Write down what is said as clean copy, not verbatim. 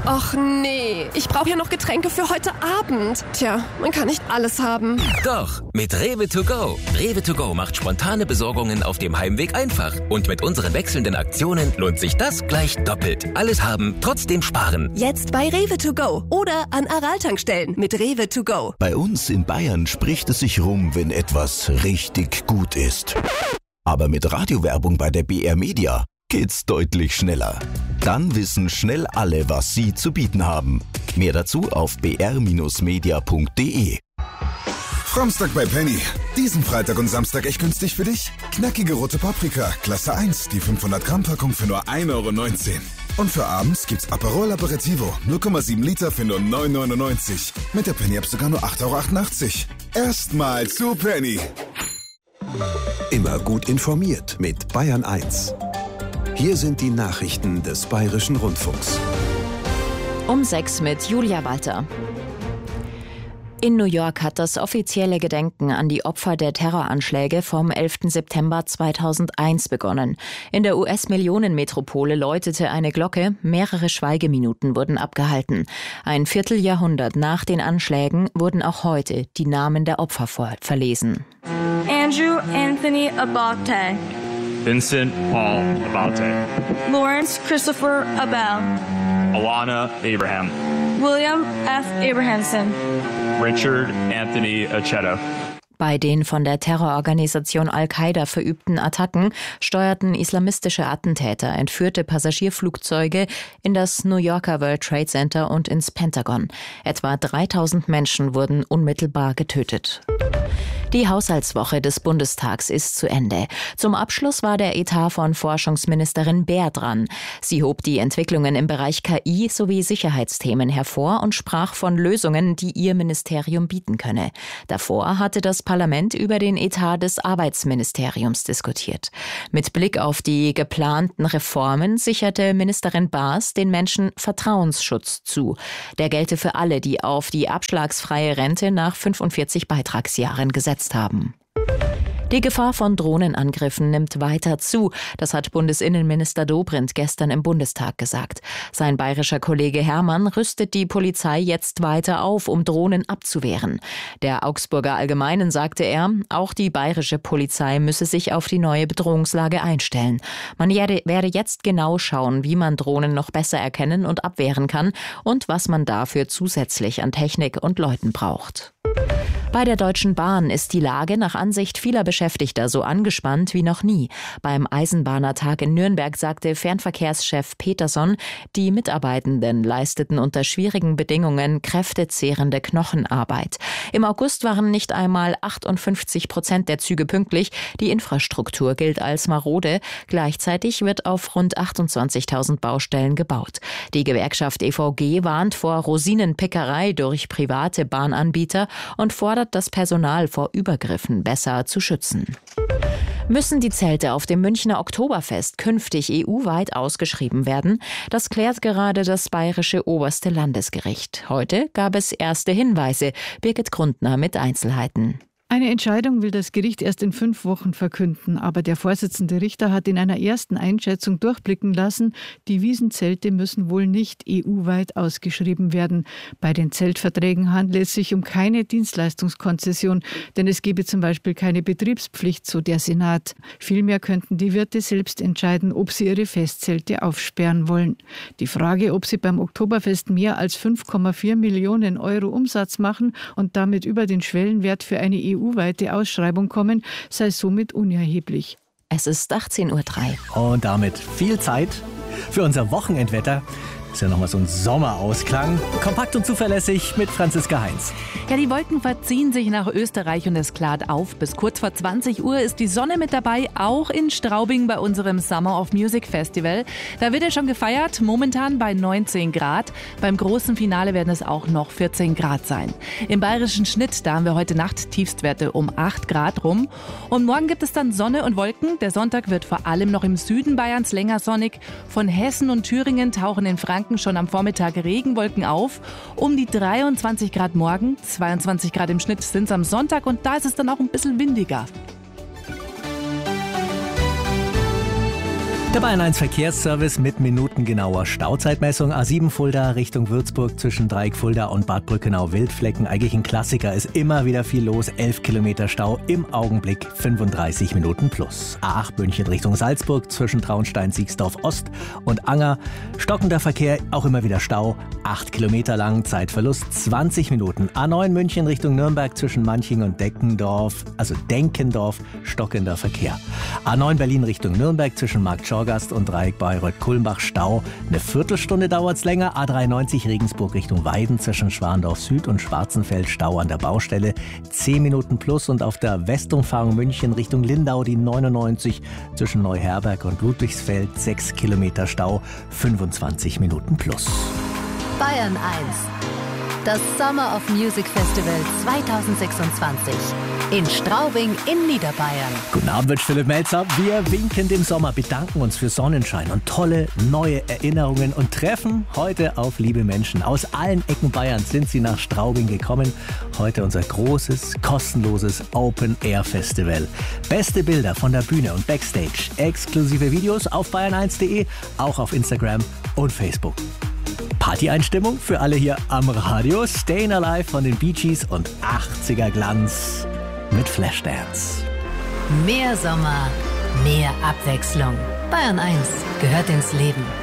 Och nee, ich brauche ja noch Getränke für heute Abend. Tja, man kann nicht alles haben. Doch, mit Rewe to go. Rewe to go macht spontane Besorgungen auf dem Heimweg einfach. Und mit unseren wechselnden Aktionen lohnt sich das gleich doppelt. Alles haben, trotzdem sparen. Jetzt bei Rewe to go oder an Aral-Tankstellen mit Rewe to go. Bei uns in Bayern spricht es sich rum, wenn etwas richtig gut ist. Aber mit Radiowerbung bei der BR Media geht's deutlich schneller. Dann wissen schnell alle, was sie zu bieten haben. Mehr dazu auf br-media.de. Framstag bei Penny. Diesen Freitag und Samstag echt günstig für dich? Knackige rote Paprika, Klasse 1, die 500 Gramm Packung für nur 1,19 €. Und für abends gibt's Aperol Aperitivo, 0,7 Liter für nur 9,99 €. Mit der Penny-App sogar nur 8,88 €. Erstmal zu Penny. Immer gut informiert mit Bayern 1. Hier sind die Nachrichten des Bayerischen Rundfunks. Um 6 mit Julia Walter. In New York hat das offizielle Gedenken an die Opfer der Terroranschläge vom 11. September 2001 begonnen. In der US-Millionenmetropole läutete eine Glocke, mehrere Schweigeminuten wurden abgehalten. Ein Vierteljahrhundert nach den Anschlägen wurden auch heute die Namen der Opfer verlesen. Andrew Anthony Abate. Vincent Paul Abate. Lawrence Christopher Abel. Alana Abraham. William F. Abrahamson. Richard Anthony Aceto. Bei den von der Terrororganisation Al-Qaida verübten Attacken steuerten islamistische Attentäter entführte Passagierflugzeuge in das New Yorker World Trade Center und ins Pentagon. Etwa 3000 Menschen wurden unmittelbar getötet. Die Haushaltswoche des Bundestags ist zu Ende. Zum Abschluss war der Etat von Forschungsministerin Baer dran. Sie hob die Entwicklungen im Bereich KI sowie Sicherheitsthemen hervor und sprach von Lösungen, die ihr Ministerium bieten könne. Davor hatte das Parlament über den Etat des Arbeitsministeriums diskutiert. Mit Blick auf die geplanten Reformen sicherte Ministerin Baas den Menschen Vertrauensschutz zu. Der gelte für alle, die auf die abschlagsfreie Rente nach 45 Beitragsjahren gesetzt haben. Die Gefahr von Drohnenangriffen nimmt weiter zu. Das hat Bundesinnenminister Dobrindt gestern im Bundestag gesagt. Sein bayerischer Kollege Hermann rüstet die Polizei jetzt weiter auf, um Drohnen abzuwehren. Der Augsburger Allgemeinen sagte er, auch die bayerische Polizei müsse sich auf die neue Bedrohungslage einstellen. Man werde jetzt genau schauen, wie man Drohnen noch besser erkennen und abwehren kann und was man dafür zusätzlich an Technik und Leuten braucht. Bei der Deutschen Bahn ist die Lage nach Ansicht vieler Beschäftigter so angespannt wie noch nie. Beim Eisenbahnertag in Nürnberg sagte Fernverkehrschef Peterson, die Mitarbeitenden leisteten unter schwierigen Bedingungen kräftezehrende Knochenarbeit. Im August waren nicht einmal 58% der Züge pünktlich. Die Infrastruktur gilt als marode. Gleichzeitig wird auf rund 28.000 Baustellen gebaut. Die Gewerkschaft EVG warnt vor Rosinenpickerei durch private Bahnanbieter und fordert das Personal vor Übergriffen besser zu schützen. Müssen die Zelte auf dem Münchner Oktoberfest künftig EU-weit ausgeschrieben werden? Das klärt gerade das bayerische oberste Landesgericht. Heute gab es erste Hinweise. Birgit Grundner mit Einzelheiten. Eine Entscheidung will das Gericht erst in 5 Wochen verkünden, aber der Vorsitzende Richter hat in einer ersten Einschätzung durchblicken lassen, die Wiesenzelte müssen wohl nicht EU-weit ausgeschrieben werden. Bei den Zeltverträgen handelt es sich um keine Dienstleistungskonzession, denn es gebe zum Beispiel keine Betriebspflicht, so der Senat. Vielmehr könnten die Wirte selbst entscheiden, ob sie ihre Festzelte aufsperren wollen. Die Frage, ob sie beim Oktoberfest mehr als 5,4 Millionen € Umsatz machen und damit über den Schwellenwert für eine EU-weite Ausschreibung kommen, sei somit unerheblich. Es ist 18:03 Uhr. Und damit viel Zeit für unser Wochenendwetter. Ist ja nochmal so ein Sommerausklang. Kompakt und zuverlässig mit Franziska Heinz. Ja, die Wolken verziehen sich nach Österreich und es klart auf. Bis kurz vor 20 Uhr ist die Sonne mit dabei, auch in Straubing bei unserem Summer of Music Festival. Da wird ja schon gefeiert, momentan bei 19 Grad. Beim großen Finale werden es auch noch 14 Grad sein. Im bayerischen Schnitt, da haben wir heute Nacht Tiefstwerte um 8 Grad rum. Und morgen gibt es dann Sonne und Wolken. Der Sonntag wird vor allem noch im Süden Bayerns länger sonnig. Von Hessen und Thüringen tauchen in Franken schon am Vormittag Regenwolken auf. Um die 23 Grad morgen, 22 Grad im Schnitt sind es am Sonntag und da ist es dann auch ein bisschen windiger. Der Bayern 1 Verkehrsservice mit minutengenauer Stauzeitmessung. A7 Fulda Richtung Würzburg zwischen Dreieck Fulda und Bad Brückenau-Wildflecken. Eigentlich ein Klassiker, ist immer wieder viel los. 11 Kilometer Stau, im Augenblick 35 Minuten plus. A8 München Richtung Salzburg zwischen Traunstein-Siegsdorf Ost und Anger. Stockender Verkehr, auch immer wieder Stau. 8 Kilometer lang, Zeitverlust 20 Minuten. A9 München Richtung Nürnberg zwischen Manching und Denkendorf, stockender Verkehr. A9 Berlin Richtung Nürnberg zwischen Marktschorgast und Dreieck Bayreuth-Kulmbach Stau. Eine Viertelstunde dauert es länger. A93 Regensburg Richtung Weiden zwischen Schwandorf Süd und Schwarzenfeld Stau an der Baustelle. 10 Minuten plus. Und auf der Westumfahrung München Richtung Lindau die 99 zwischen Neuherberg und Ludwigsfeld. 6 Kilometer Stau, 25 Minuten plus. Bayern 1. Das Summer of Music Festival 2026 in Straubing in Niederbayern. Guten Abend, wünscht Philipp Melzer. Wir winken dem Sommer, bedanken uns für Sonnenschein und tolle neue Erinnerungen und treffen heute auf liebe Menschen. Aus allen Ecken Bayerns sind sie nach Straubing gekommen. Heute unser großes, kostenloses Open-Air-Festival. Beste Bilder von der Bühne und Backstage. Exklusive Videos auf bayern1.de, auch auf Instagram und Facebook. Party-Einstimmung für alle hier am Radio. Stayin' Alive von den Bee Gees und 80er Glanz mit Flashdance. Mehr Sommer, mehr Abwechslung. Bayern 1 gehört ins Leben.